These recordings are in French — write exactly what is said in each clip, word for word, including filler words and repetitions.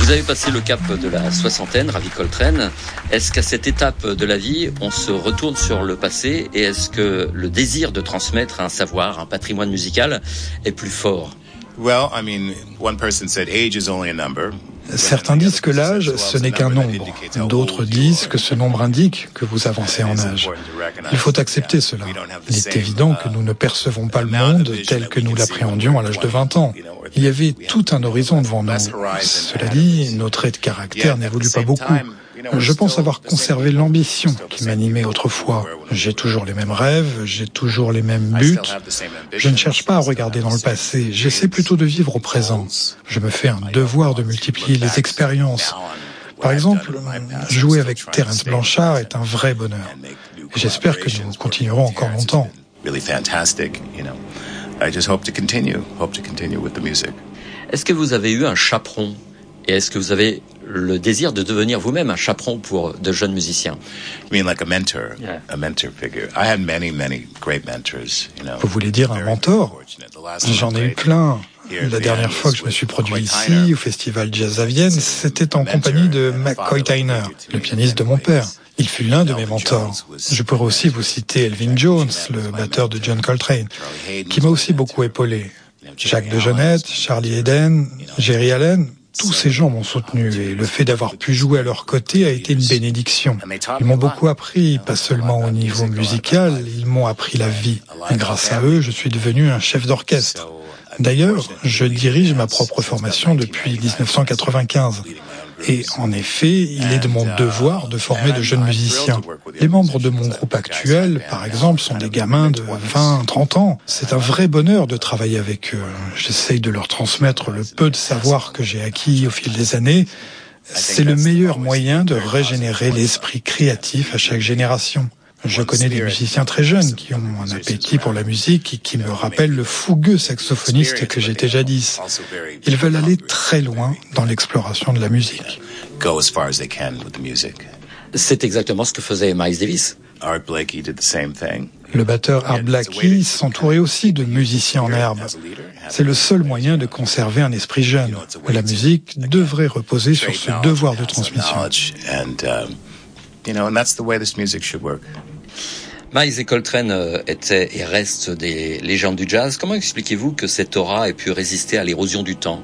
Vous avez passé le cap de la soixantaine, Ravi Coltrane. Est-ce qu'à cette étape de la vie, on se retourne sur le passé et est-ce que le désir de transmettre un savoir, un patrimoine musical est plus fort? Well, I mean, one person said age is only a number. Certains disent que l'âge, ce n'est qu'un nombre. D'autres disent que ce nombre indique que vous avancez en âge. Il faut accepter cela. Il est évident que nous ne percevons pas le monde tel que nous l'appréhendions à l'âge de vingt ans. Il y avait tout un horizon devant nous. Cela dit, nos traits de caractère n'évoluent pas beaucoup. Je pense avoir conservé l'ambition qui m'animait autrefois. J'ai toujours les mêmes rêves, j'ai toujours les mêmes buts. Je ne cherche pas à regarder dans le passé, j'essaie plutôt de vivre au présent. Je me fais un devoir de multiplier les expériences. Par exemple, jouer avec Terence Blanchard est un vrai bonheur. Et j'espère que nous continuerons encore longtemps. Est-ce que vous avez eu un chaperon? Et est-ce que vous avez le désir de devenir vous-même un chaperon pour de jeunes musiciens? I mean, like a mentor, yeah. a mentor figure. I had many, many great mentors. You know. Vous voulez dire un mentor? J'en ai eu plein. La dernière fois que je me suis produit ici, au Festival Jazz à Vienne, c'était en compagnie de McCoy Tyner, le pianiste de mon père. Il fut l'un de mes mentors. Je pourrais aussi vous citer Elvin Jones, le batteur de John Coltrane, qui m'a aussi beaucoup épaulé. Jacques DeJohnette, Charlie Haden, Jerry Allen, tous ces gens m'ont soutenu et le fait d'avoir pu jouer à leur côté a été une bénédiction. Ils m'ont beaucoup appris, pas seulement au niveau musical, ils m'ont appris la vie. Et grâce à eux, je suis devenu un chef d'orchestre. D'ailleurs, je dirige ma propre formation depuis dix-neuf cent quatre-vingt-quinze. Et en effet, il est de mon devoir de former de jeunes musiciens. Les membres de mon groupe actuel, par exemple, sont des gamins de vingt, trente ans. C'est un vrai bonheur de travailler avec eux. J'essaye de leur transmettre le peu de savoir que j'ai acquis au fil des années. C'est le meilleur moyen de régénérer l'esprit créatif à chaque génération. Je connais des musiciens très jeunes qui ont un appétit pour la musique et qui me rappellent le fougueux saxophoniste que j'étais jadis. Ils veulent aller très loin dans l'exploration de la musique. C'est exactement ce que faisait Miles Davis. Le batteur Art Blakey s'entourait aussi de musiciens en herbe. C'est le seul moyen de conserver un esprit jeune. La musique devrait reposer sur ce devoir de transmission. Miles et Coltrane euh, étaient et restent des légendes du jazz. Comment expliquez-vous que cette aura ait pu résister à l'érosion du temps?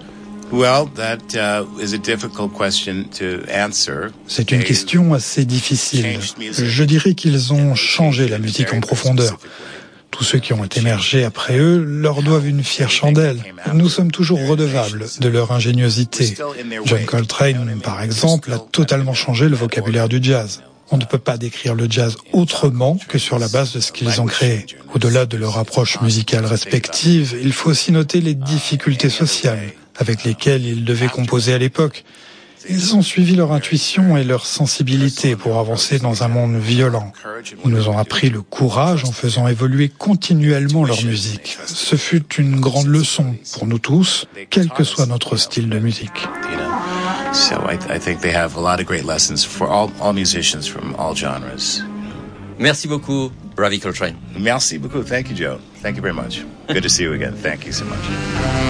C'est une question assez difficile. Je dirais qu'ils ont changé la musique en profondeur. Tous ceux qui ont émergé après eux leur doivent une fière chandelle. Nous sommes toujours redevables de leur ingéniosité. John Coltrane, par exemple, a totalement changé le vocabulaire du jazz. On ne peut pas décrire le jazz autrement que sur la base de ce qu'ils ont créé. Au-delà de leur approche musicale respective, il faut aussi noter les difficultés sociales avec lesquelles ils devaient composer à l'époque. Ils ont suivi leur intuition et leur sensibilité pour avancer dans un monde violent. Ils nous ont appris le courage en faisant évoluer continuellement leur musique. Ce fut une grande leçon pour nous tous, quel que soit notre style de musique. So I, I think they have a lot of great lessons for all, all musicians from all genres. Merci beaucoup, Ravi Coltrane. Merci beaucoup. Thank you, Joe. Thank you very much. Good to see you again. Thank you so much.